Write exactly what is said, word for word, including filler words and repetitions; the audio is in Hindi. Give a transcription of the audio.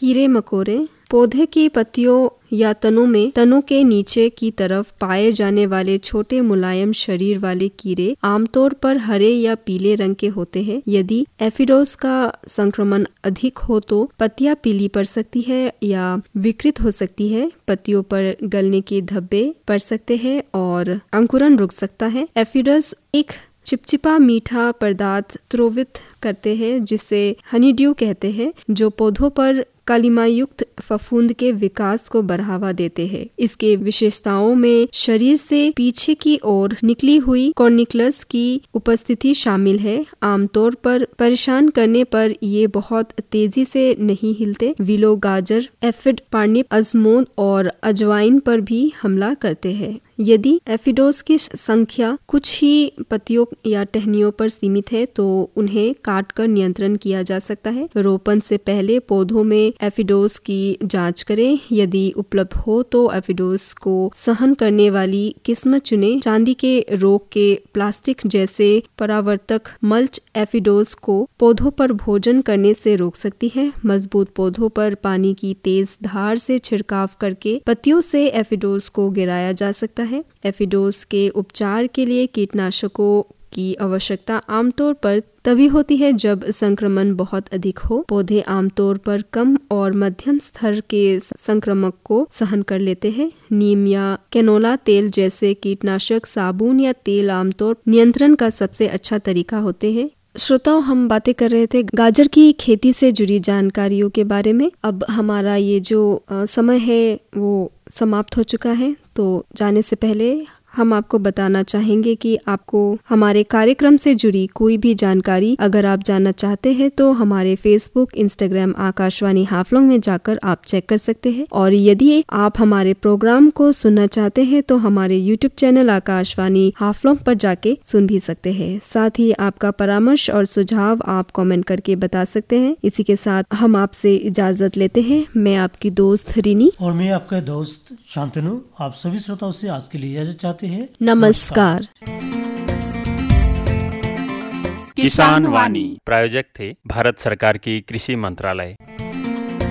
कीड़े मकोड़े। पौधे की पत्तियों या तनों में तनों के नीचे की तरफ पाए जाने वाले छोटे मुलायम शरीर वाले कीड़े आमतौर पर हरे या पीले रंग के होते हैं। यदि एफिडोस का संक्रमण अधिक हो तो पत्तियां पीली पड़ सकती है या विकृत हो सकती है, पत्तियों पर गलने के धब्बे पड़ सकते हैं और अंकुरन रुक सकता है। एफिडोस एक चिपचिपा मीठा पदार्थ स्रावित करते हैं जिसे हनीड्यू कहते हैं, जो पौधों पर कालिमायुक्त फफूंद के विकास को बढ़ावा देते हैं। इसके विशेषताओं में शरीर से पीछे की ओर निकली हुई कॉर्निकल्स की उपस्थिति शामिल है। आमतौर पर परेशान करने पर ये बहुत तेजी से नहीं हिलते। विलो, गाजर, एफिड, पार्निप, अजमोद और अजवाइन पर भी हमला करते हैं। यदि एफिडोस की संख्या कुछ ही पत्तियों या टहनियों पर सीमित है तो उन्हें काटकर नियंत्रण किया जा सकता है। रोपण से पहले पौधों में एफिडोस की जांच करें। यदि उपलब्ध हो तो एफिडोस को सहन करने वाली किस्म चुनें। चांदी के रोग के प्लास्टिक जैसे परावर्तक मल्च एफिडोस को पौधों पर भोजन करने से रोक सकती है। मजबूत पौधों पर पानी की तेज धार से छिड़काव करके पत्तियों से एफिडोस को गिराया जा सकता है। एफिडोस के उपचार के लिए कीटनाशकों की आवश्यकता आमतौर पर तभी होती है जब संक्रमण बहुत अधिक हो। पौधे आमतौर पर कम और मध्यम स्तर के संक्रमक को सहन कर लेते हैं। नीम या कैनोला तेल जैसे कीटनाशक साबुन या तेल आमतौर नियंत्रण का सबसे अच्छा तरीका होते हैं। श्रोताओं, हम बातें कर रहे थे गाजर की खेती से जुड़ी जानकारियों के बारे में। अब हमारा ये जो आ, समय है वो समाप्त हो चुका है, तो जाने से पहले हम आपको बताना चाहेंगे कि आपको हमारे कार्यक्रम से जुड़ी कोई भी जानकारी अगर आप जानना चाहते हैं तो हमारे फेसबुक, इंस्टाग्राम आकाशवाणी हाफलोंग में जाकर आप चेक कर सकते हैं। और यदि आप हमारे प्रोग्राम को सुनना चाहते हैं तो हमारे यूट्यूब चैनल आकाशवाणी हाफलोंग पर जाके सुन भी सकते हैं। साथ ही आपका परामर्श और सुझाव आप कमेंट करके बता सकते हैं। इसी के साथ हम आपसे इजाजत लेते हैं। मैं आपकी दोस्त रिनी और मैं आपका दोस्त शांतनु। आप सभी श्रोताओं से आज के लिए इजाजत चाहते हैं। नमस्कार। किसान वाणी प्रायोजक थे भारत सरकार की कृषि मंत्रालय।